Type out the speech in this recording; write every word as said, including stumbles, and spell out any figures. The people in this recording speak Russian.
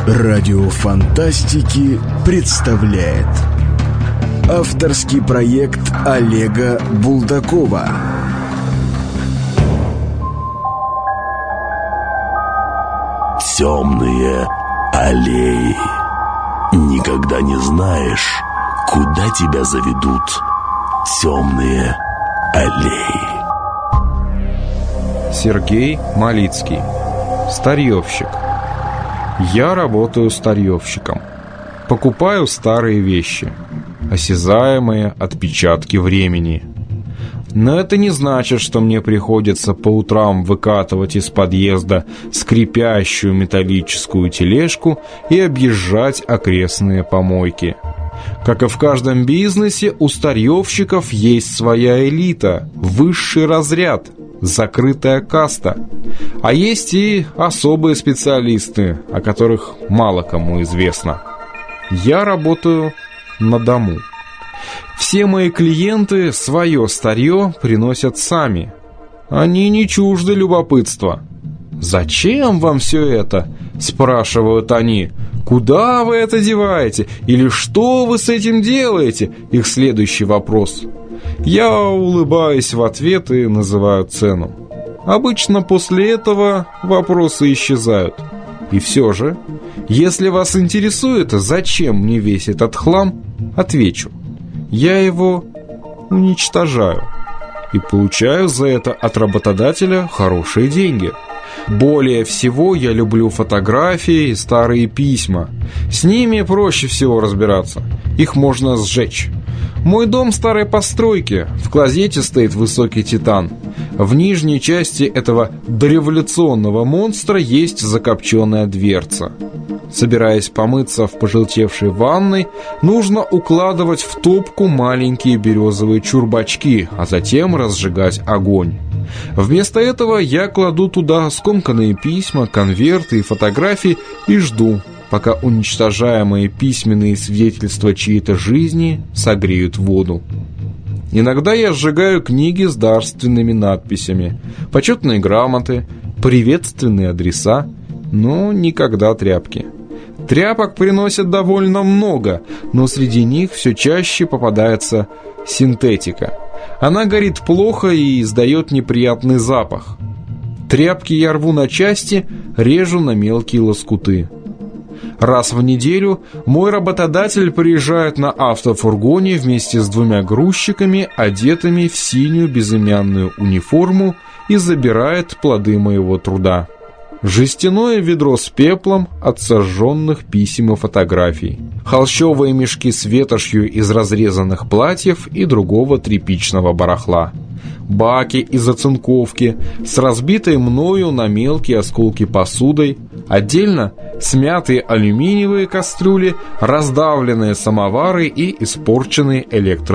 Радио Фантастики представляет авторский проект Олега Булдакова. Темные аллеи. Никогда не знаешь, куда тебя заведут темные аллеи. Сергей Малицкий. Старьевщик. Я работаю старьевщиком. Покупаю старые вещи, осязаемые отпечатки времени. Но это не значит, что мне приходится по утрам выкатывать из подъезда скрипящую металлическую тележку и объезжать окрестные помойки. Как и в каждом бизнесе, у старьевщиков есть своя элита, высший разряд, закрытая каста. А есть и особые специалисты, о которых мало кому известно. Я работаю на дому. Все мои клиенты свое старье приносят сами. Они не чужды любопытства. «Зачем вам все это?» – спрашивают они. «Куда вы это деваете?» Или «Что вы с этим делаете?» – их следующий вопрос. Я улыбаюсь в ответ и называю цену. Обычно после этого вопросы исчезают. И все же, если вас интересует, зачем мне весь этот хлам, отвечу. Я его уничтожаю и получаю за это от работодателя хорошие деньги. Более всего я люблю фотографии и старые письма. С ними проще всего разбираться. Их можно сжечь. Мой дом старой постройки. В клозете стоит высокий титан. В нижней части этого дореволюционного монстра есть закопченная дверца. Собираясь помыться в пожелтевшей ванной, нужно укладывать в топку маленькие березовые чурбачки, а затем разжигать огонь. Вместо этого я кладу туда скомканные письма, конверты и фотографии и жду, пока уничтожаемые письменные свидетельства чьей-то жизни согреют воду. Иногда я сжигаю книги с дарственными надписями, почетные грамоты, приветственные адреса, но никогда тряпки. Тряпок приносят довольно много, но среди них все чаще попадается синтетика. Она горит плохо и издает неприятный запах. Тряпки я рву на части, режу на мелкие лоскуты. Раз в неделю мой работодатель приезжает на автофургоне вместе с двумя грузчиками, одетыми в синюю безымянную униформу, и забирает плоды моего труда. Жестяное ведро с пеплом от сожженных писем и фотографий, холщовые мешки с ветошью из разрезанных платьев и другого тряпичного барахла, баки из оцинковки с разбитой мною на мелкие осколки посудой, отдельно смятые алюминиевые кастрюли, раздавленные самовары и испорченные электро